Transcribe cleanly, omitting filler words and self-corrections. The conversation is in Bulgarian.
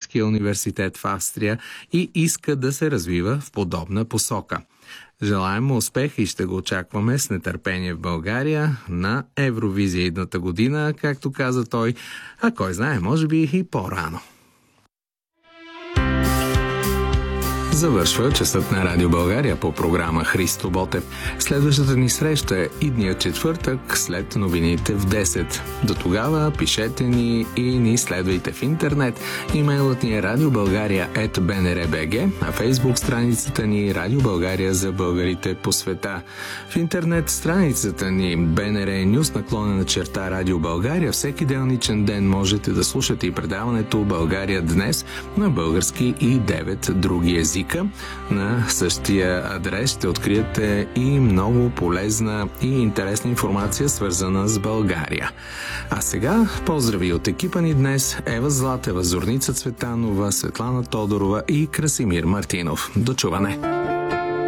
Техническия университет в Австрия и иска да се развива в подобна посока. Желаем му успех и ще го очакваме с нетърпение в България на Евровизия идната година, както каза той, а кой знае, може би и по-рано. Завършва часът на Радио България по програма Христо Ботев. Следващата ни среща е идния четвъртък след новините в 10. До тогава пишете ни и ни следвайте в интернет. Имейлът ни е radiobulgaria@bnr.bg, а фейсбук страницата ни Радио България за българите по света. В интернет страницата ни BNR News /Радио България всеки делничен ден можете да слушате и предаването България днес на български и 9 други езика. На същия адрес ще откриете и много полезна и интересна информация, свързана с България. А сега поздрави от екипа ни днес: Ева Златева, Зорница Цветанова, Светлана Тодорова и Красимир Мартинов. До чуване!